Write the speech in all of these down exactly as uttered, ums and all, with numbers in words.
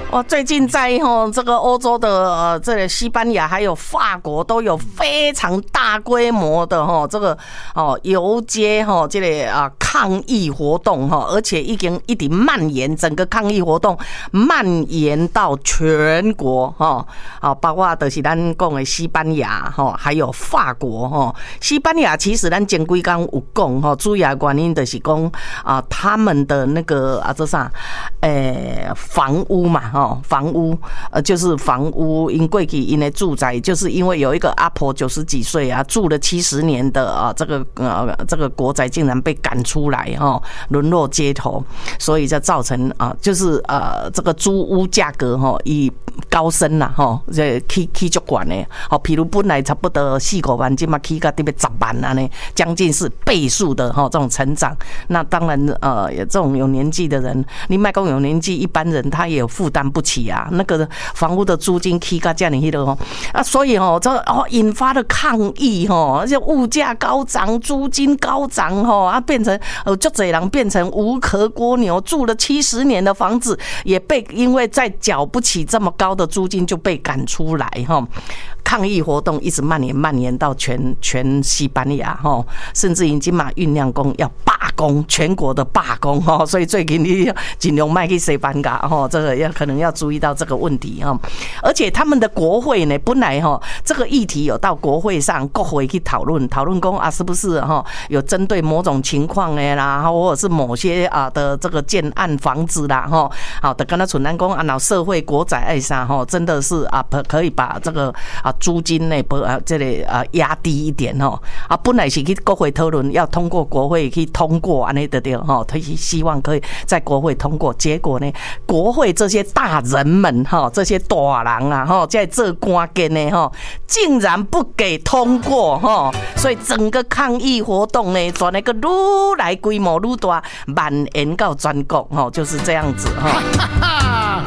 哦，最近在吼这个欧洲的呃这个西班牙还有法国都有非常大规模的吼这个哦游街吼这个啊抗议活动哈，而且已经一直蔓延，整个抗议活动蔓延到全国哈，啊包括就是咱讲的西班牙哈，还有法国哈。西班牙其实咱前几天有讲哈，主要原因就是讲啊他们的那个啊这啥诶房屋嘛。哦，房屋呃，就是房屋，因过去因的住宅，就是因为有一个阿婆九十几岁啊，住了七十年的啊，这个呃这个国宅竟然被赶出来哈，沦落街头，所以就造成啊，就是呃这个租屋价格哈以高升啦哈，这起起足管的，好，譬如本来差不多四五万，今嘛起到这边十万啊呢，将近是倍数的哈这种成长。那当然呃，这种有年纪的人，你卖讲有年纪，一般人他也有负担不起啊，那个房屋的租金起到这样的哦，啊，所以哦，这哦引发了抗议哦，而且物价高涨，租金高涨哦，啊，变成呃，就这人变成无壳蜗牛，住了七十年的房子也被因为再缴不起这么高的租金就被赶出来哈。抗议活动一直蔓延蔓延到全全西班牙哈，甚至已经嘛酝酿工要罢工，全国的罢工哈，所以最近你要尽量卖去西班牙哈，这个要可能要注意到这个问题哈。而且他们的国会呢，本来哈这个议题有到国会上，国会去讨论讨论公啊，是不是哈有针对某种情况的啦，或者是某些啊的这个建案房子啦哈，好的跟他存单公啊，脑社会国宅爱啥哈，真的是啊可以把这个啊。租金呢，不啊，这里啊压低一点哦。啊，本来是去国会讨论，要通过国会去通过安尼的对哈，他希望可以在国会通过。结果呢，国会这些大人们哈，这些大人啊哈，在这关键呢哈，竟然不给通过哈，所以整个抗议活动呢，转那个愈来规模愈大，蔓延到全国哈，就是这样子哈。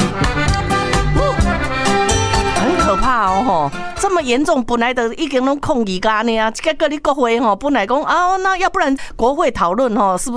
可怕哦！这么严重，本来的已经拢抗议干呢啊，结果你国会吼本来讲啊，那要不然国会讨论吼是不是？